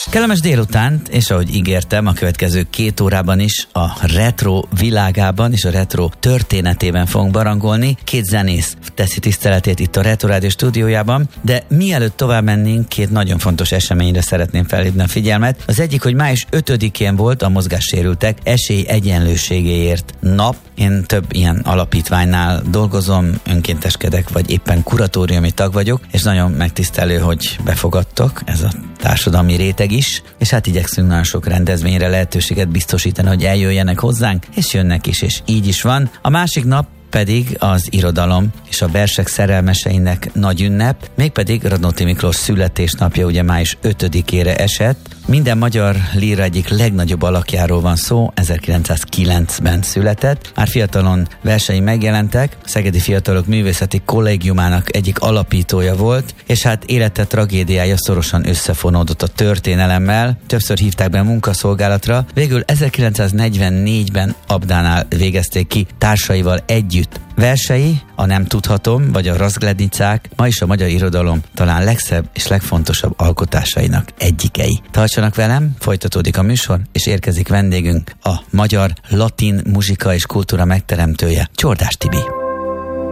Kellemes délutánt, és ahogy ígértem, a következő 2 órában is a retro világában és a retro történetében fogunk barangolni. 2 zenész teszi tiszteletét itt a Retro Rádió stúdiójában, de mielőtt tovább mennénk, 2 nagyon fontos eseményre szeretném felhívni a figyelmet. Az egyik, hogy május 5-én volt a mozgássérültek esélyegyenlőségéért nap. Én több ilyen alapítványnál dolgozom, önkénteskedek, vagy éppen kuratóriumi tag vagyok, és nagyon megtisztelő, hogy befogadtok, ez a társadalmi réteg is, és hát igyekszünk nagyon sok rendezvényre lehetőséget biztosítani, hogy eljöjjenek hozzánk, és jönnek is, és így is van. A másik nap pedig az irodalom és a versek szerelmeseinek nagy ünnep, mégpedig Radnóti Miklós születésnapja ugye május 5-ére esett. Minden magyar líra egyik legnagyobb alakjáról van szó, 1909-ben született. Már fiatalon versei megjelentek, Szegedi Fiatalok Művészeti Kollégiumának egyik alapítója volt, és hát élete tragédiája szorosan összefonódott a történelemmel. Többször hívták be a munkaszolgálatra, végül 1944-ben Abdánál végezték ki társaival együtt. Versei, a Nem tudhatom, vagy a Razglednicák ma is a magyar irodalom talán legszebb és legfontosabb alkotásainak egyikei. Tartsanak velem, folytatódik a műsor, és érkezik vendégünk, a magyar latin muzsika és kultúra megteremtője, Csordás Tibi.